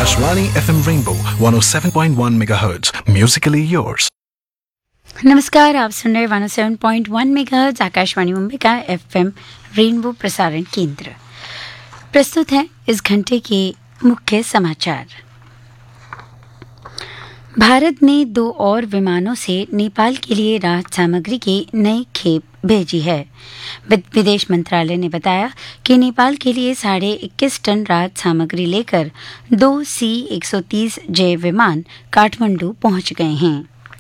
Akashvani FM Rainbow 107.1 MHz. Musically yours. नमस्कार, आप सुन रहे 107.1 मेगाहर्ट्ज आकाशवाणी मुंबई का एफएम रेनबो प्रसारण केंद्र। प्रस्तुत है इस घंटे के मुख्य समाचार। भारत ने 2 और विमानों से नेपाल के लिए राहत सामग्री की नई खेप भेजी है। विदेश मंत्रालय ने बताया कि नेपाल के लिए 21.5 टन राहत सामग्री लेकर 2 C-130J विमान काठमांडू पहुंच गए हैं।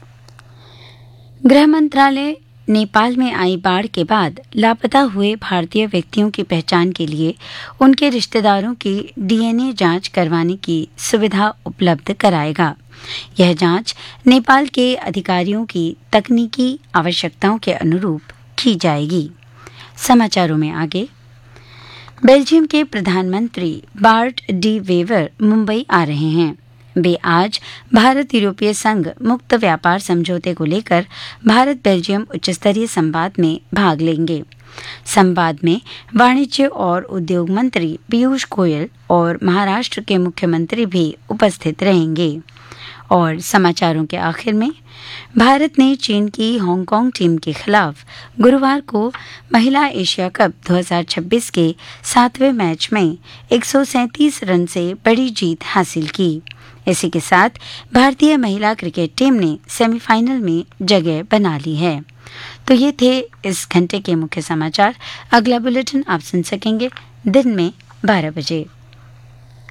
गृह मंत्रालय नेपाल में आई बाढ़ के बाद लापता हुए भारतीय व्यक्तियों की पहचान के लिए उनके रिश्तेदारों की DNA जांच करवाने की सुविधा उपलब्ध कराएगा। यह जांच नेपाल के अधिकारियों की तकनीकी आवश्यकताओं के अनुरूप की जाएगी। समाचारों में आगे, बेल्जियम के प्रधानमंत्री बार्ट डी वेवर मुंबई आ रहे हैं। वे आज भारत यूरोपीय संघ मुक्त व्यापार समझौते को लेकर भारत बेल्जियम उच्चस्तरीय संवाद में भाग लेंगे। संवाद में वाणिज्य और उद्योग मंत्री पीयूष गोयल और महाराष्ट्र के मुख्यमंत्री भी उपस्थित रहेंगे। और समाचारों के आखिर में, भारत ने चीन की हांगकांग टीम के खिलाफ गुरुवार को महिला एशिया कप 2026 के 7वें मैच में 137 रन से बड़ी जीत हासिल की। इसी के साथ भारतीय महिला क्रिकेट टीम ने सेमीफाइनल में जगह बना ली है। तो ये थे इस घंटे के मुख्य समाचार। अगला बुलेटिन आप सुन सकेंगे दिन में 12 बजे।